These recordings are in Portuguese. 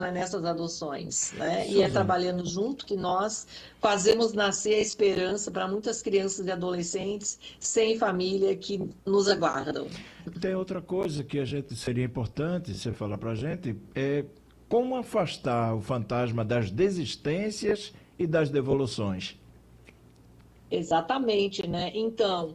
nessas adoções, né? E é Suzana, trabalhando junto que nós fazemos nascer a esperança para muitas crianças e adolescentes sem família que nos aguardam. tem outra coisa que a gente seria importante você falar para a gente, é como afastar o fantasma das desistências e das devoluções. Exatamente, né? Então,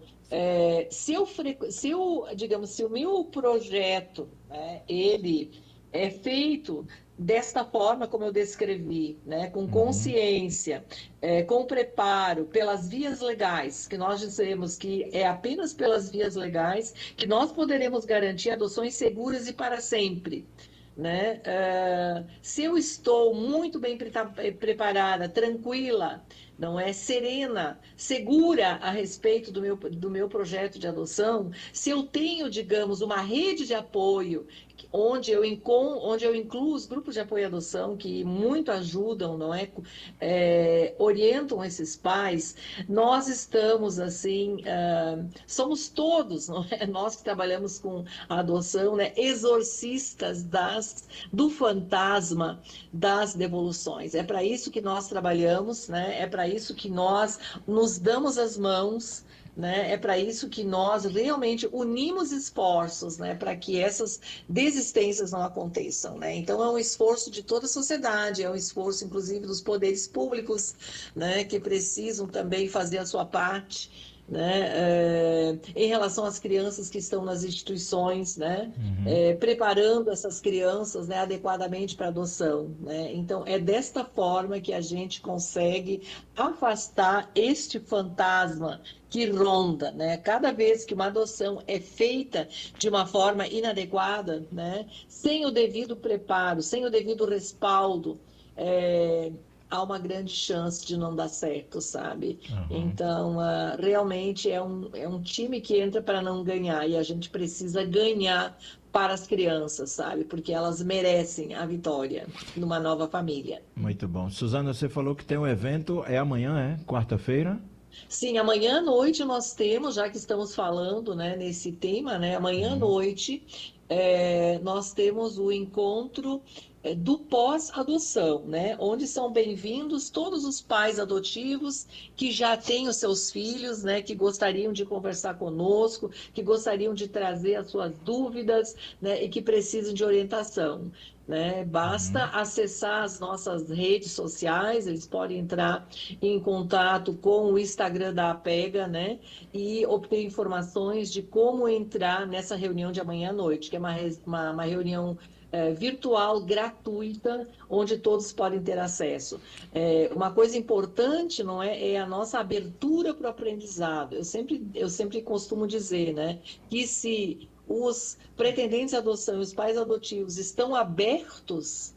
digamos, se o meu projeto, né, ele é feito desta forma como eu descrevi, né, com Uhum. consciência, com preparo, pelas vias legais, que nós dizemos que é apenas pelas vias legais que nós poderemos garantir adoções seguras e para sempre. Né? Se eu estou muito bem preparada, tranquila, não é serena, segura a respeito do meu projeto de adoção, se eu tenho, digamos, uma rede de apoio onde eu incluo os grupos de apoio à adoção que muito ajudam, não é? Orientam esses pais, nós estamos assim, somos todos, não é? Nós que trabalhamos com a adoção, né? Exorcistas do fantasma das devoluções. É para isso que nós trabalhamos, né? É para isso que nós nos damos as mãos, né? É para isso que nós realmente unimos esforços, né? Para que essas desistências não aconteçam, né? Então é um esforço de toda a sociedade, é um esforço inclusive dos poderes públicos, né? Que precisam também fazer a sua parte, né? Em relação às crianças que estão nas instituições, né? Uhum. Preparando essas crianças, né, adequadamente para adoção, né? Então é desta forma que a gente consegue afastar este fantasma que ronda, né? Cada vez que uma adoção é feita de uma forma inadequada, né? Sem o devido preparo, sem o devido respaldo, é, há uma grande chance de não dar certo, sabe? Uhum. Então, realmente é um time que entra para não ganhar e a gente precisa ganhar para as crianças, sabe? Porque elas merecem a vitória numa nova família. Muito bom. Suzana, você falou que tem um evento, é amanhã, é? Quarta-feira? Sim, amanhã à noite nós temos, já que estamos falando, né, nesse tema, né, amanhã à Uhum. noite nós temos o encontro do pós-adoção, né, onde são bem-vindos todos os pais adotivos que já têm os seus filhos, né, que gostariam de conversar conosco, que gostariam de trazer as suas dúvidas, né, e que precisam de orientação. Né? Basta Uhum. acessar as nossas redes sociais, eles podem entrar em contato com o Instagram da APEGA, né? E obter informações de como entrar nessa reunião de amanhã à noite, que é uma reunião virtual gratuita, onde todos podem ter acesso. Uma coisa importante, não é, é a nossa abertura para o aprendizado. Eu sempre costumo dizer, né, que se os pretendentes à adoção e os pais adotivos estão abertos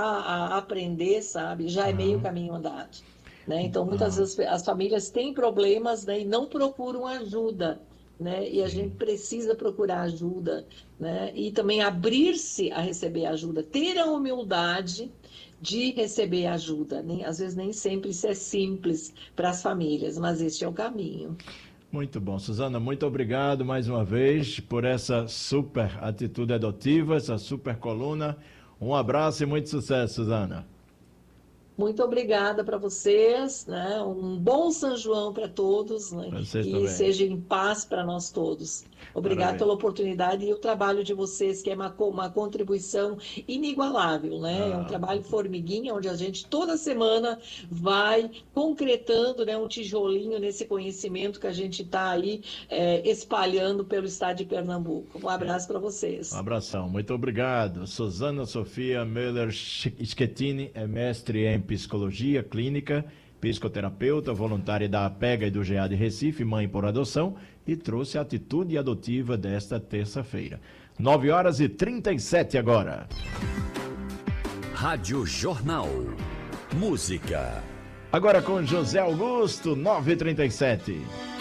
a aprender, sabe, já é meio Aham. caminho andado. Né? Então, muitas Ah, vezes as famílias têm problemas, né, e não procuram ajuda, né? E a gente sim. precisa procurar ajuda, né? E também abrir-se a receber ajuda, ter a humildade de receber ajuda. Às vezes nem sempre isso é simples para as famílias, mas este é o caminho. Muito bom. Suzana, muito obrigado mais uma vez por essa super atitude adotiva, essa super coluna. Um abraço e muito sucesso, Suzana. Muito obrigada para vocês, né? Um bom São João para todos, né? Para vocês E também. seja em paz para nós todos. Obrigado Parabéns. pela oportunidade e o trabalho de vocês, que é uma contribuição inigualável, né? É um Ah, trabalho formiguinha, onde a gente toda semana vai concretando, né, um tijolinho nesse conhecimento que a gente está aí espalhando pelo estado de Pernambuco. Um abraço para um vocês. abração, muito obrigado. Suzana Sofia Müller Schettini é mestre em psicologia clínica, psicoterapeuta, voluntária da APEGA e do GA de Recife, mãe por adoção, e trouxe a atitude adotiva desta terça-feira. 9h37 agora. Rádio Jornal. Música. Agora com José Augusto, 9h37.